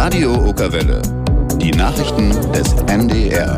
Radio Okerwelle. Die Nachrichten des NDR.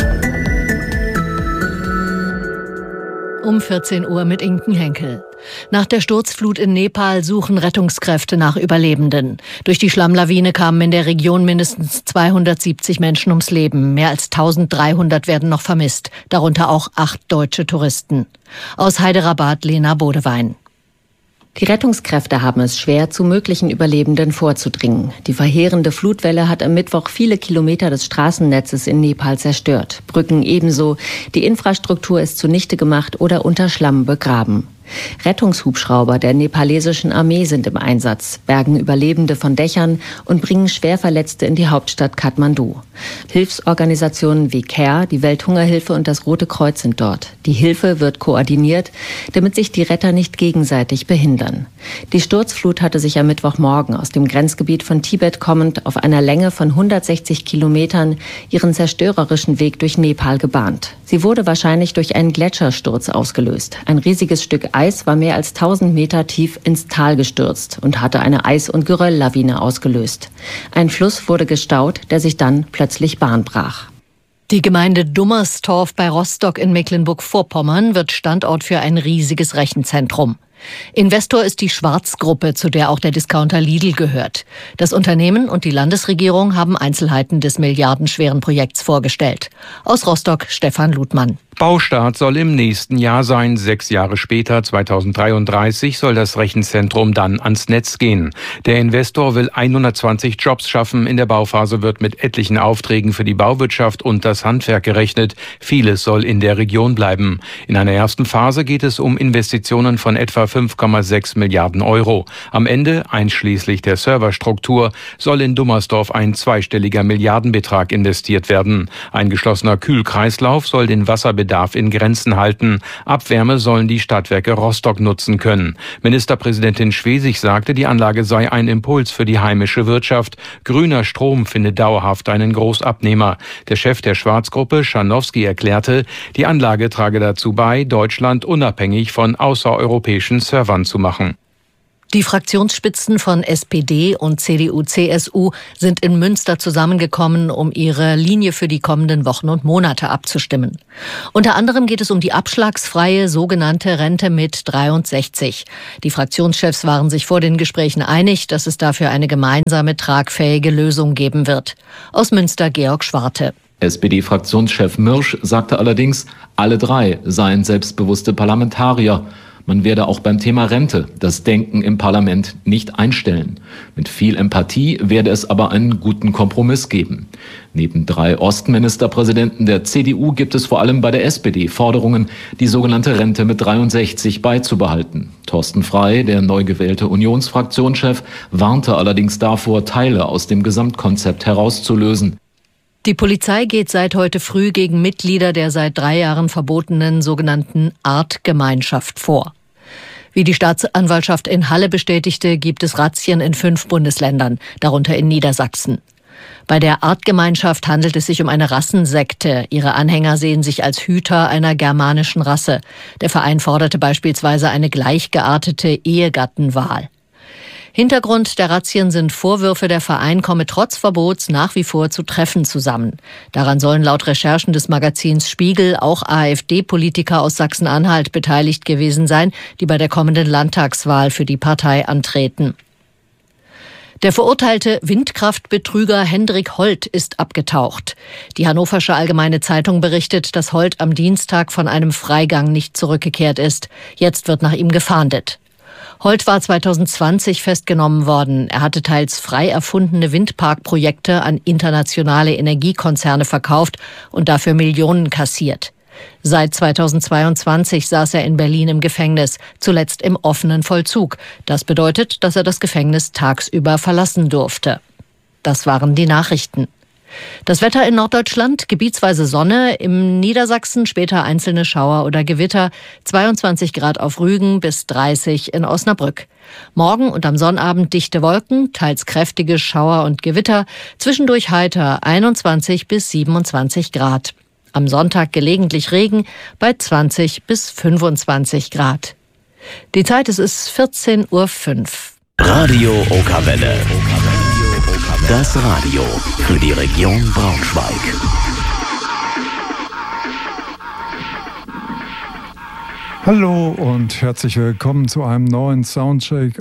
Um 14 Uhr mit Inken Henkel. Nach der Sturzflut in Nepal suchen Rettungskräfte nach Überlebenden. Durch die Schlammlawine kamen in der Region mindestens 270 Menschen ums Leben. Mehr als 1300 werden noch vermisst, darunter auch 8 deutsche Touristen. Aus Hyderabad Lena Bodewein. Die Rettungskräfte haben es schwer, zu möglichen Überlebenden vorzudringen. Die verheerende Flutwelle hat am Mittwoch viele Kilometer des Straßennetzes in Nepal zerstört. Brücken ebenso. Die Infrastruktur ist zunichte gemacht oder unter Schlamm begraben. Rettungshubschrauber der nepalesischen Armee sind im Einsatz, bergen Überlebende von Dächern und bringen Schwerverletzte in die Hauptstadt Kathmandu. Hilfsorganisationen wie CARE, die Welthungerhilfe und das Rote Kreuz sind dort. Die Hilfe wird koordiniert, damit sich die Retter nicht gegenseitig behindern. Die Sturzflut hatte sich am Mittwochmorgen aus dem Grenzgebiet von Tibet kommend auf einer Länge von 160 Kilometern ihren zerstörerischen Weg durch Nepal gebahnt. Sie wurde wahrscheinlich durch einen Gletschersturz ausgelöst. Ein riesiges Stück Eis war mehr als 1000 Meter tief ins Tal gestürzt und hatte eine Eis- und Gerölllawine ausgelöst. Ein Fluss wurde gestaut, der sich dann plötzlich Bahn brach. Die Gemeinde Dummerstorf bei Rostock in Mecklenburg-Vorpommern wird Standort für ein riesiges Rechenzentrum. Investor ist die Schwarz-Gruppe, zu der auch der Discounter Lidl gehört. Das Unternehmen und die Landesregierung haben Einzelheiten des milliardenschweren Projekts vorgestellt. Aus Rostock Stefan Ludmann. Baustart soll im nächsten Jahr sein. 6 Jahre später, 2033, soll das Rechenzentrum dann ans Netz gehen. Der Investor will 120 Jobs schaffen. In der Bauphase wird mit etlichen Aufträgen für die Bauwirtschaft und das Handwerk gerechnet. Vieles soll in der Region bleiben. In einer ersten Phase geht es um Investitionen von etwa 5,6 Milliarden Euro. Am Ende, einschließlich der Serverstruktur, soll in Dummersdorf ein zweistelliger Milliardenbetrag investiert werden. Ein geschlossener Kühlkreislauf soll den Wasserbedarf in Grenzen halten. Abwärme sollen die Stadtwerke Rostock nutzen können. Ministerpräsidentin Schwesig sagte, die Anlage sei ein Impuls für die heimische Wirtschaft. Grüner Strom findet dauerhaft einen Großabnehmer. Der Chef der Schwarz-Gruppe, Schanowski, erklärte, die Anlage trage dazu bei, Deutschland unabhängig von außereuropäischen Servern zu machen. Die Fraktionsspitzen von SPD und CDU-CSU sind in Münster zusammengekommen, um ihre Linie für die kommenden Wochen und Monate abzustimmen. Unter anderem geht es um die abschlagsfreie sogenannte Rente mit 63. Die Fraktionschefs waren sich vor den Gesprächen einig, dass es dafür eine gemeinsame, tragfähige Lösung geben wird. Aus Münster Georg Schwarte. SPD-Fraktionschef Mirsch sagte allerdings, alle 3 seien selbstbewusste Parlamentarier. Man werde auch beim Thema Rente das Denken im Parlament nicht einstellen. Mit viel Empathie werde es aber einen guten Kompromiss geben. Neben 3 Ostministerpräsidenten der CDU gibt es vor allem bei der SPD Forderungen, die sogenannte Rente mit 63 beizubehalten. Thorsten Frey, der neu gewählte Unionsfraktionschef, warnte allerdings davor, Teile aus dem Gesamtkonzept herauszulösen. Die Polizei geht seit heute früh gegen Mitglieder der seit 3 Jahren verbotenen sogenannten Artgemeinschaft vor. Wie die Staatsanwaltschaft in Halle bestätigte, gibt es Razzien in 5 Bundesländern, darunter in Niedersachsen. Bei der Artgemeinschaft handelt es sich um eine Rassensekte. Ihre Anhänger sehen sich als Hüter einer germanischen Rasse. Der Verein forderte beispielsweise eine gleichgeartete Ehegattenwahl. Hintergrund der Razzien sind Vorwürfe, der Verein komme trotz Verbots nach wie vor zu Treffen zusammen. Daran sollen laut Recherchen des Magazins Spiegel auch AfD-Politiker aus Sachsen-Anhalt beteiligt gewesen sein, die bei der kommenden Landtagswahl für die Partei antreten. Der verurteilte Windkraftbetrüger Hendrik Holt ist abgetaucht. Die Hannoversche Allgemeine Zeitung berichtet, dass Holt am Dienstag von einem Freigang nicht zurückgekehrt ist. Jetzt wird nach ihm gefahndet. Holt war 2020 festgenommen worden. Er hatte teils frei erfundene Windparkprojekte an internationale Energiekonzerne verkauft und dafür Millionen kassiert. Seit 2022 saß er in Berlin im Gefängnis, zuletzt im offenen Vollzug. Das bedeutet, dass er das Gefängnis tagsüber verlassen durfte. Das waren die Nachrichten. Das Wetter in Norddeutschland, gebietsweise Sonne, im Niedersachsen später einzelne Schauer oder Gewitter, 22 Grad auf Rügen bis 30 in Osnabrück. Morgen und am Sonnabend dichte Wolken, teils kräftige Schauer und Gewitter, zwischendurch heiter 21 bis 27 Grad. Am Sonntag gelegentlich Regen bei 20 bis 25 Grad. Die Zeit ist 14:05 Uhr. Radio Okerwelle. Das Radio für die Region Braunschweig. Hallo und herzlich willkommen zu einem neuen Soundcheck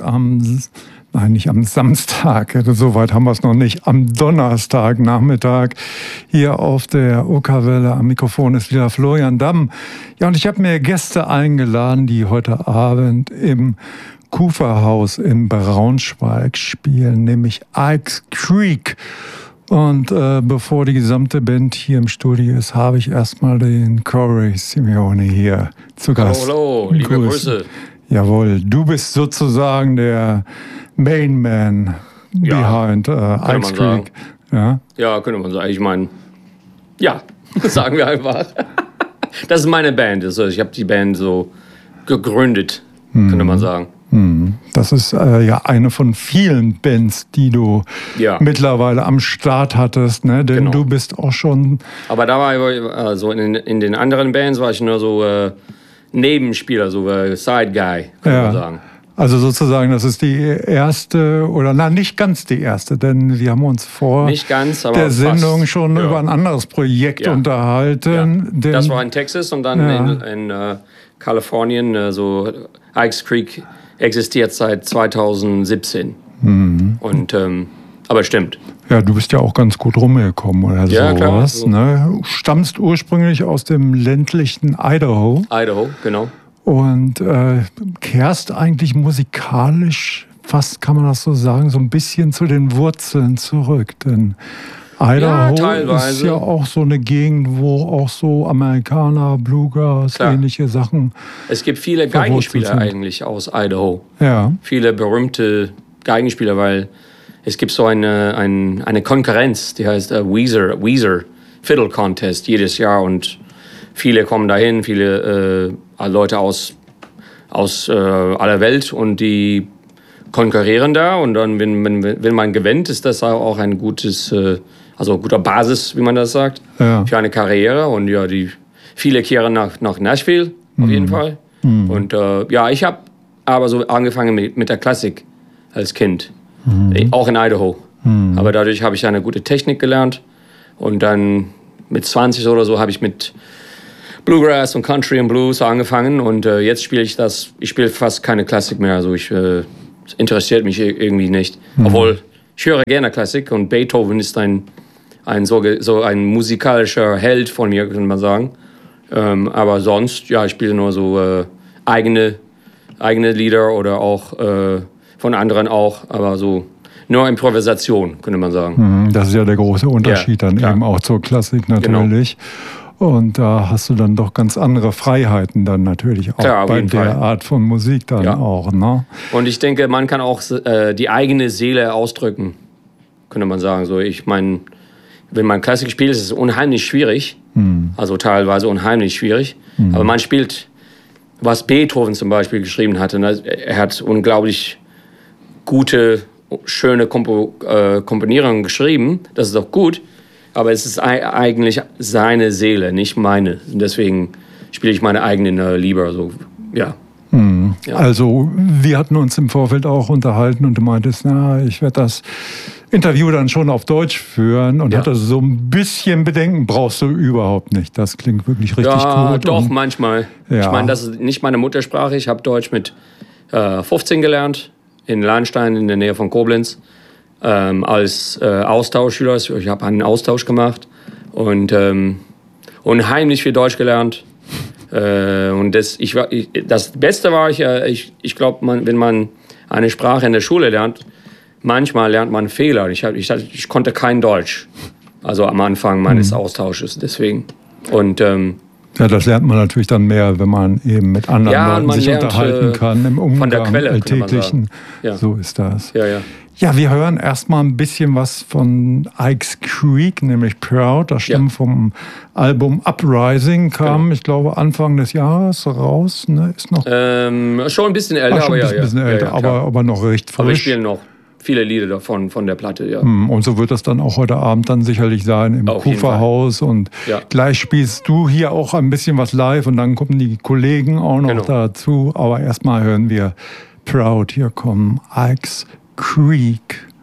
nicht am Samstag, soweit haben wir es noch nicht, am Donnerstagnachmittag hier auf der Okerwelle. Am Mikrofon ist wieder Florian Damm. Ja, und ich habe mir Gäste eingeladen, die heute Abend im Kuferhaus in Braunschweig spielen, nämlich Ike's Creek. Und bevor die gesamte Band hier im Studio ist, habe ich erstmal den Corey Simeone hier zu Gast. Hallo, liebe Grüße. Jawohl, du bist sozusagen der Main Man behind Ike's Creek. Ja, könnte man sagen. Ich meine, ja, sagen wir einfach. Das ist meine Band. Also ich habe die Band so gegründet, könnte man sagen. Das ist ja eine von vielen Bands, die du mittlerweile am Start hattest, ne? Denn du bist auch schon... Aber da war ich so in den anderen Bands war ich nur so Nebenspieler, so Side Guy, kann man sagen. Also sozusagen, das ist die erste, oder nicht ganz die erste, denn wir haben uns vor der Sendung fast schon über ein anderes Projekt unterhalten. Ja. Das war in Texas und dann in Kalifornien, so Ike's Creek existiert seit 2017. Und, aber stimmt. Ja, du bist ja auch ganz gut rumgekommen oder sowas. Klar. Ne? Stammst ursprünglich aus dem ländlichen Idaho. Idaho, genau. Und kehrst eigentlich musikalisch, fast kann man das so sagen, so ein bisschen zu den Wurzeln zurück. Denn Idaho ist ja auch so eine Gegend, wo auch so Amerikaner, Bluegrass, ähnliche Sachen. Es gibt viele Geigenspieler eigentlich aus Idaho. Ja. Viele berühmte Geigenspieler, weil es gibt so eine Konkurrenz, die heißt Weezer Fiddle Contest jedes Jahr und viele kommen dahin, viele Leute aus aller Welt und die konkurrieren da und dann, wenn man gewinnt, ist das auch ein guter Basis, wie man das sagt, für eine Karriere und viele kehren nach Nashville auf jeden Fall. Und ich habe aber so angefangen mit der Klassik als Kind, auch in Idaho. Aber dadurch habe ich eine gute Technik gelernt und dann mit 20 oder so habe ich mit Bluegrass und Country und Blues angefangen und jetzt spiele ich spiele fast keine Klassik mehr, also es interessiert mich irgendwie nicht. Obwohl, ich höre gerne Klassik und Beethoven ist ein musikalischer Held von mir, kann man sagen. Aber sonst, ich spiele nur so eigene Lieder oder auch von anderen auch, aber so nur Improvisation, könnte man sagen. Das ist ja der große Unterschied eben auch zur Klassik natürlich. Genau. Und da hast du dann doch ganz andere Freiheiten dann natürlich auch bei der Art von Musik dann auch. Ne? Und ich denke, man kann auch die eigene Seele ausdrücken, könnte man sagen. So, ich meine, wenn man Klassik spielt, ist es unheimlich schwierig. Also teilweise unheimlich schwierig. Aber man spielt, was Beethoven zum Beispiel geschrieben hatte. Ne? Er hat unglaublich gute, schöne Komponierungen geschrieben. Das ist auch gut. Aber es ist eigentlich seine Seele, nicht meine. Und deswegen spiele ich meine eigenen lieber. So, Also wir hatten uns im Vorfeld auch unterhalten und du meintest, ich werde das Interview dann schon auf Deutsch führen und hatte so ein bisschen Bedenken, brauchst du überhaupt nicht. Das klingt wirklich richtig gut. Ja, doch, manchmal. Ich meine, das ist nicht meine Muttersprache. Ich habe Deutsch mit 15 gelernt, in Lahnstein in der Nähe von Koblenz. Als Austauschschüler. Ich habe einen Austausch gemacht und unheimlich viel Deutsch gelernt. Und das Beste war, ich glaube, wenn man eine Sprache in der Schule lernt, manchmal lernt man Fehler. Ich konnte kein Deutsch, also am Anfang meines Austausches, deswegen. Und das lernt man natürlich dann mehr, wenn man eben mit anderen Leuten sich unterhalten kann, im Umgang, von der Quelle, alltäglichen. So ist das. Ja. Ja, wir hören erstmal ein bisschen was von Ike's Creek, nämlich Proud. Das stammt vom Album Uprising, kam, ich glaube, Anfang des Jahres raus. Ne? Ist noch schon ein bisschen älter, schon ein bisschen älter, aber noch recht frisch. Aber wir spielen noch viele Lieder davon, von der Platte, Und so wird das dann auch heute Abend dann sicherlich sein im Kuferhaus. Und gleich spielst du hier auch ein bisschen was live und dann kommen die Kollegen auch noch dazu. Aber erstmal hören wir Proud. Hier kommen Ike's Creek.